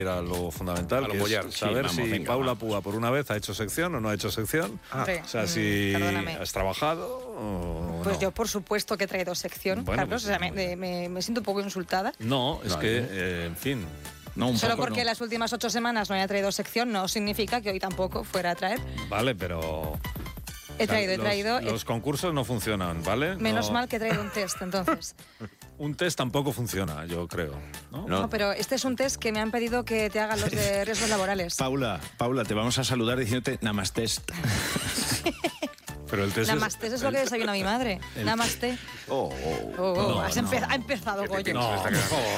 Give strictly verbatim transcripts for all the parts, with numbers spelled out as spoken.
Era lo fundamental, que mollar, es sí, saber vamos, si venga, Paula va. Púa por una vez ha hecho sección o no ha hecho sección. Ah. O sea, si Perdóname. has trabajado o Pues no. yo por supuesto que he traído sección, Bueno, Carlos, pues, o sea, me, muy bien. me- me siento un poco insultada. No, es No, que, ¿eh? eh, en fin... No, un Solo poco porque no. las últimas ocho semanas no haya traído sección no significa que hoy tampoco fuera a traer. Vale, pero... He traído, he los, traído... he- Los concursos no funcionan, ¿vale? Menos No- mal que he traído un test, entonces. Un test tampoco funciona, yo creo. ¿no? No, pero este es un test que me han pedido que te hagan los de riesgos laborales. Paula, Paula, te vamos a saludar diciéndote Namastest. Pero el test es- Namaste es lo que desayuna mi madre. el- Namaste. Oh, oh. Oh, oh, No, has no. empe- ha empezado, Goyo. No, por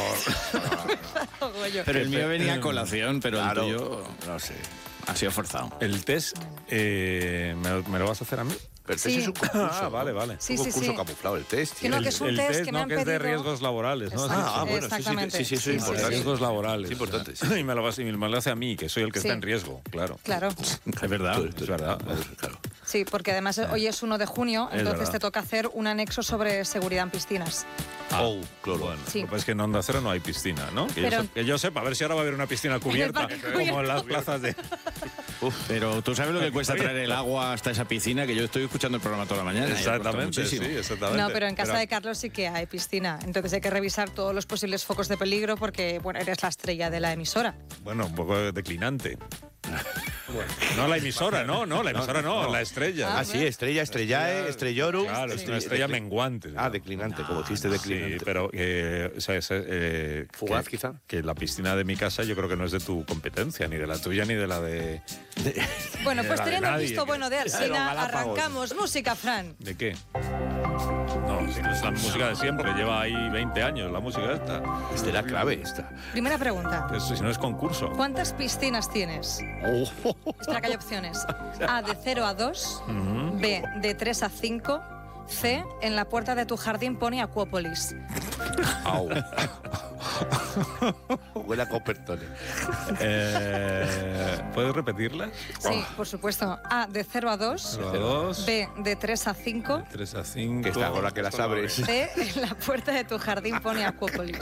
favor. Goyo. Pero el mío venía a colación, pero Claro, el tuyo no sé. ha sido forzado. El test, eh, ¿me, me lo vas a hacer a mí? Pero el Sí. test es un concurso. Ah, vale, ¿no? vale. Sí, un sí, concurso sí. camuflado, el test. Que no, tío. que es un el test test que me no, han que es de pedido. riesgos laborales, ¿no? Exacto. Ah, ah, bueno, sí, sí, Exactamente. sí, sí, sí, Sí, sí, sí, sí. Riesgos laborales. Es importante, o sea, sí. Y me lo vas y me lo hace a mí, que soy el que Sí. está en riesgo, claro. Claro. Es verdad. Es verdad. Claro. Sí, porque además hoy es uno de junio, Es entonces verdad. te toca hacer un anexo sobre seguridad en piscinas. Oh, claro. Bueno, Sí. lo que pasa es que en Onda Cero no hay piscina, ¿no? Que, Pero- yo, se- que yo sepa, a ver si ahora va a haber una piscina cubierta, parque como cubierto. en las plazas de... Pero tú sabes lo que cuesta traer el agua hasta esa piscina, que yo estoy escuchando el programa toda la mañana. y me cuesta Exactamente, sí, muchísimo. exactamente. No, pero en casa de Carlos sí que hay piscina, entonces hay que revisar todos los posibles focos de peligro porque, bueno, eres la estrella de la emisora. Bueno, un poco declinante. No la emisora, no, no, la emisora no, la estrella. Ah, sí, estrella, estrellae, estrellorum. Claro, es una estrella menguante. Ah, declinante, como dijiste, declinante. Sí, pero eh, o sea, es, eh, Fugaz, que, quizá. Que la piscina de mi casa yo creo que no es de tu competencia, ni de la tuya, ni de la de... Bueno, Ni pues la de teniendo nadie, visto que- bueno de los Arsina, Galápagos. arrancamos. Música, Fran. ¿De qué? No, si no es la música de siempre, lleva ahí veinte años la música esta. Es de la clave esta. Primera pregunta. Eso, si no es concurso. ¿Cuántas piscinas tienes? Espera que hay opciones. A, de cero a dos. B, de tres a cinco. C, en la puerta de tu jardín pone Acuópolis. Au. Huele a Coppertone. Eh, ¿Puedes repetirla? Sí, por supuesto. A, de cero a dos. cero a dos. B, de tres a cinco. tres a cinco. Que está con la que las abres. C, en la puerta de tu jardín pone Acuópolis.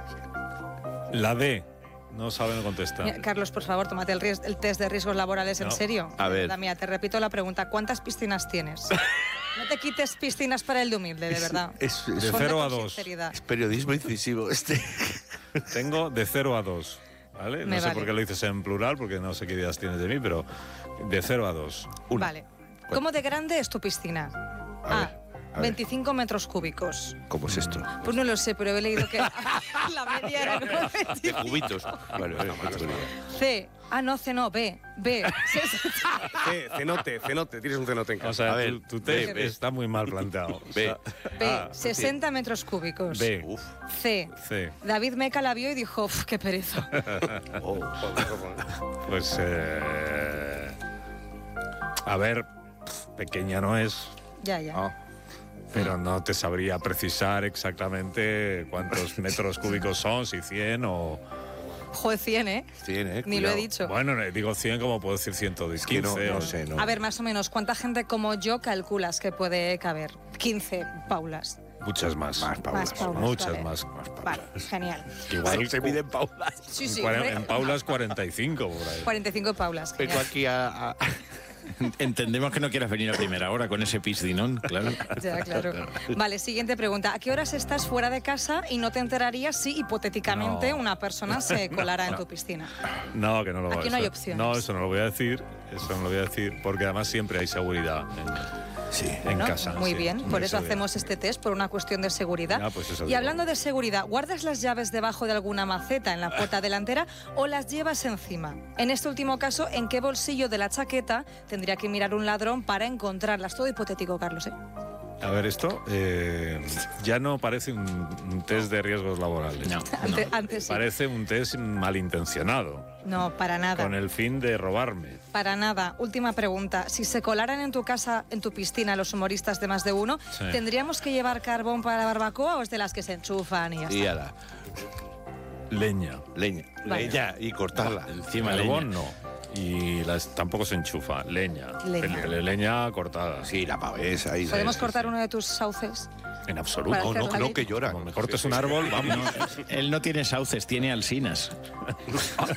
La D. No saben contestar. Mira, Carlos, por favor, tómate el, ries- el test de riesgos laborales en No. serio. A ver. Da, mira, te repito la pregunta. ¿Cuántas piscinas tienes? No te quites piscinas para el de humilde, de verdad. Es, es- De Ponte cero a con dos. sinceridad. es periodismo incisivo este. Tengo de cero a dos. ¿Vale? No Me sé vale. por qué lo dices en plural, porque no sé qué ideas tienes de mí, pero de cero a dos. Una. Vale. ¿Cómo de grande es tu piscina? A A, ver, a ver. veinticinco metros cúbicos. ¿Cómo es esto? Pues no lo sé, pero he leído que la media era como De veinticinco. cubitos. Vale, vale, vale. C. Ah, no, C no, B. B. C, cenote, cenote, tienes un cenote en casa. O sea, A ver, tu, tu test B, B. está muy mal planteado. O sea, B. A, sesenta metros cúbicos. B. Uf. C. C. David Meca la vio y dijo, "Uf, qué pereza". Oh. Pues. Eh, a ver, pequeña no es. Ya, ya. Ah. Pero no te sabría precisar exactamente cuántos metros cúbicos son, si cien o... Joder, cien, ¿eh? cien, eh. Ni lo he cuidado. dicho. Bueno, no, digo cien como puedo decir ciento quince. Es que no, no o- sé, no. A ver, más o menos, ¿cuánta gente como yo calculas que puede caber? quince Paulas. Muchas más. Más Paulas. Más Paulas. Muchas vale. más. Vale, genial. Igual Se miden paulas. Sí, sí. cuaren- hombre, en Paulas cuarenta y cinco por ahí. cuarenta y cinco Paulas. Vengo Genial. aquí a... a- Entendemos que no quieras venir a primera hora con ese piscinón, claro. Ya, claro. Vale, siguiente pregunta. ¿A qué horas estás fuera de casa y no te enterarías si hipotéticamente No. una persona se colara en tu piscina? No, que no lo Aquí eso- no hay opciones. No, eso no lo voy a decir. Eso no lo voy a decir porque además siempre hay seguridad en, Sí. en ¿No? casa. Muy sí, bien, muy por eso seguridad. hacemos este test, por una cuestión de seguridad. Ah, pues eso y digo. hablando de seguridad, ¿guardas las llaves debajo de alguna maceta en la puerta delantera o las llevas encima? En este último caso, ¿en qué bolsillo de la chaqueta tendría que mirar un ladrón para encontrarlas? Todo hipotético, Carlos, ¿eh? A ver, esto eh, ya no parece un, un test de riesgos laborales. No. Ante- antes sí. Parece un test malintencionado, No, para nada. con el fin de robarme. Para nada. Última pregunta. Si se colaran en tu casa, en tu piscina, los humoristas de más de uno, Sí. ¿tendríamos que llevar carbón para la barbacoa o es de las que se enchufan y ya está? Y a la Leña. leña. Vale. Leña y cortarla. Encima Carbón leña. no. Y las, tampoco se enchufa. Leña. Leña. Le- leña cortada. Sí, la pavesa ahí. ¿Podemos sí, cortar sí. uno de tus sauces? En absoluto. Para No, hacer no, la no, leña. que llora. Como me cortes un árbol, vamos. Él no tiene sauces, tiene alsinas.